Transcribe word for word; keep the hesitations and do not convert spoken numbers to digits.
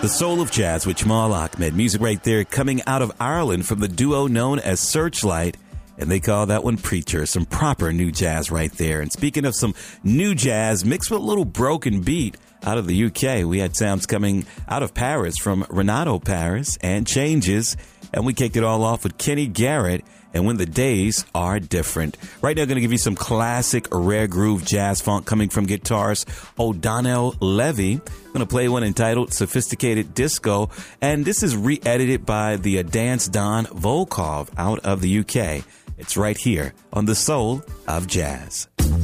The Soul of Jazz with Jamal Ahmed. Music right there coming out of Ireland from the duo known as Searchlight. And they call that one Preacher. Some proper new jazz right there. And speaking of some new jazz mixed with a little broken beat out of the U K, we had sounds coming out of Paris from Renato Paris and Changes. And we kicked it all off with Kenny Garrett and When the Days Are Different. Right now, I'm going to give you some classic rare groove jazz funk coming from guitarist O'Donnell Levy. I'm going to play one entitled Sophisticated Disco, and this is re-edited by the Dance Don Volkov out of the U K. It's right here on The Soul of Jazz.